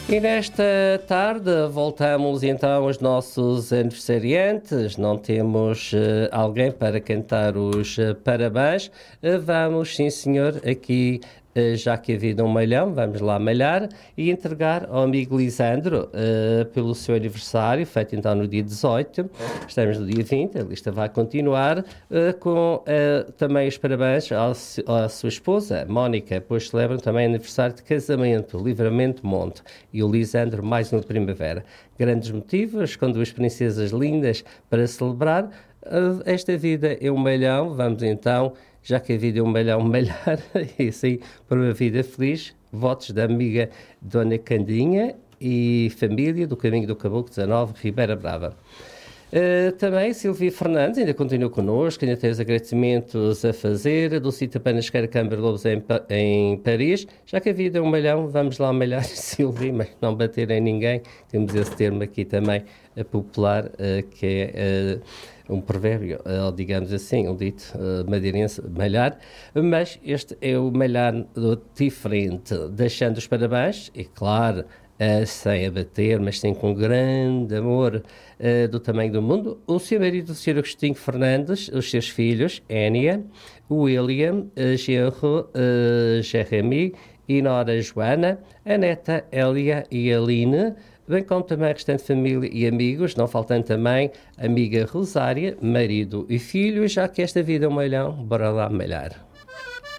E nesta tarde voltamos então aos nossos aniversariantes. Não temos alguém para cantar os parabéns. Vamos, sim senhor, aqui já que a vida é um malhão, vamos lá malhar e entregar ao amigo Lisandro pelo seu aniversário, feito então no dia 18. Estamos no dia 20, a lista vai continuar com também os parabéns à sua esposa, Mónica, pois celebram também aniversário de casamento, Livramento Monte, e o Lisandro mais uma primavera. Grandes motivos, com duas princesas lindas para celebrar. Esta vida é um malhão, vamos então, já que a vida é um malhão, malhar, e sim, por uma vida feliz, votos da amiga Dona Candinha e família do Caminho do Caboclo 19, Ribeira Brava. Também Silvia Fernandes ainda continua connosco, ainda tem os agradecimentos a fazer, do sítio Panasqueira Câmara Lobos em Paris. Já que a vida é um malhão, vamos lá malhar, Silvia, mas não bater em ninguém. Temos esse termo aqui também popular, que é um provérbio, ou digamos assim, um dito madeirense, malhar. Mas este é o malhar diferente, deixando os parabéns, e claro, sem abater, mas sim com grande amor do tamanho do mundo, o seu marido, o Sr. Agostinho Fernandes, os seus filhos, Énia, William, genro, Jeremy e nora Joana, a neta Elia e Aline, bem como também a restante família e amigos, não faltando também a amiga Rosária, marido e filho, já que esta vida é um malhão, bora lá malhar.